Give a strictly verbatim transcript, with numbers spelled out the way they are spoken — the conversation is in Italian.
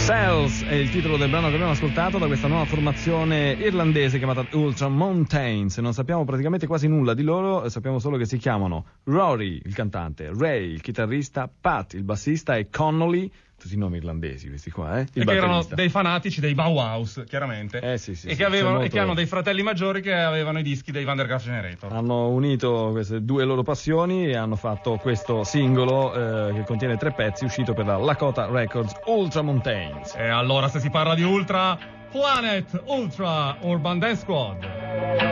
Cells è il titolo del brano che abbiamo ascoltato da questa nuova formazione irlandese chiamata Ultra Mountains. Non sappiamo praticamente quasi nulla di loro, sappiamo solo che si chiamano Rory, il cantante, Ray, il chitarrista, Pat, il bassista e Connolly, tutti i nomi irlandesi questi qua, eh? Il e che erano dei fanatici dei Bauhaus, chiaramente. Eh sì, sì. E, sì, che avevano, molto... e che hanno dei fratelli maggiori che avevano i dischi dei Van der Graaf Generator. Hanno unito queste due loro passioni e hanno fatto questo singolo eh, che contiene tre pezzi, uscito per la Lakota Records, Ultra Mountains. E allora, se si parla di Ultra, Planet Ultra Urban Dance Squad.